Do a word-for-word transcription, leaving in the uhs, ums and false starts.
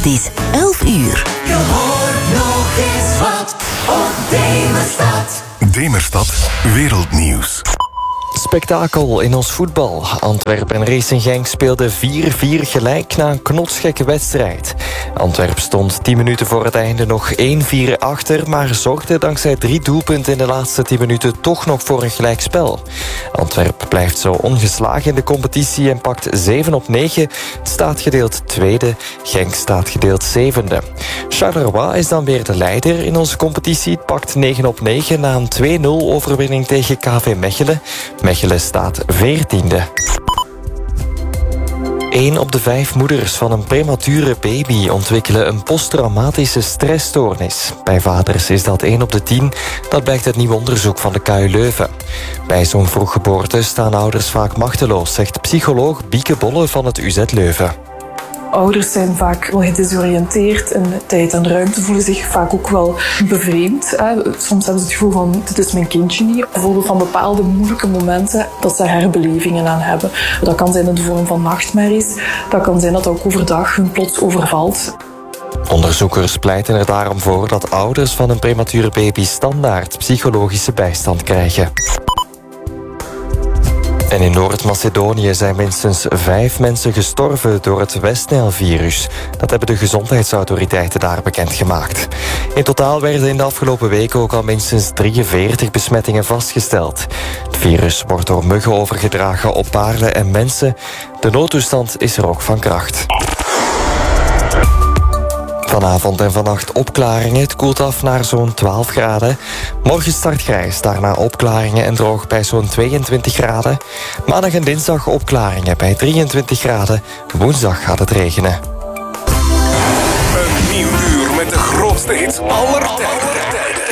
Het is elf uur. Je hoort nog eens wat op Demerstad. Demerstad Wereldnieuws. Spektakel in ons voetbal. Antwerpen en Racing Genk speelden vier vier gelijk na een knotsgekke wedstrijd. Antwerpen stond tien minuten voor het einde nog één vier achter, maar zorgde dankzij drie doelpunten in de laatste tien minuten toch nog voor een gelijkspel. Antwerpen blijft zo ongeslagen in de competitie en pakt zeven op negen. Het staat gedeeld tweede, Genk staat gedeeld zevende. Charleroi is dan weer de leider in onze competitie. Het pakt negen op negen na een twee nul overwinning tegen K V Mechelen. Mechelen staat veertiende. Eén op de vijf moeders van een premature baby ontwikkelen een posttraumatische stressstoornis. Bij vaders is dat één op de tien. Dat blijkt uit nieuw onderzoek van de K U Leuven. Bij zo'n vroeggeboorte staan ouders vaak machteloos, zegt psycholoog Bieke Bolle van het U Z Leuven. Ouders zijn vaak wel gedesoriënteerd en tijd en ruimte voelen zich vaak ook wel bevreemd. Soms hebben ze het gevoel van, dit is mijn kindje niet. Bijvoorbeeld van bepaalde moeilijke momenten dat ze herbelevingen aan hebben. Dat kan zijn in de vorm van nachtmerries. Dat kan zijn dat ook overdag hun plots overvalt. Onderzoekers pleiten er daarom voor dat ouders van een premature baby standaard psychologische bijstand krijgen. En in Noord-Macedonië zijn minstens vijf mensen gestorven door het West-Nijl-virus. Dat hebben de gezondheidsautoriteiten daar bekendgemaakt. In totaal werden in de afgelopen weken ook al minstens drieënveertig besmettingen vastgesteld. Het virus wordt door muggen overgedragen op paarden en mensen. De noodtoestand is er ook van kracht. Vanavond en vannacht opklaringen. Het koelt af naar zo'n twaalf graden. Morgen start grijs, daarna opklaringen en droog bij zo'n tweeëntwintig graden. Maandag en dinsdag opklaringen bij drieëntwintig graden. Woensdag gaat het regenen. Een nieuw uur met de grootste hits aller tijden.